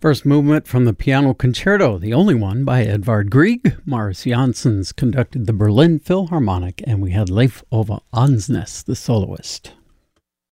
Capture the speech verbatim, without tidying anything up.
First movement from the Piano Concerto, the only one by Edvard Grieg. Marius Jansons conducted the Berlin Philharmonic, and we had Leif Ove Andsnes, the soloist.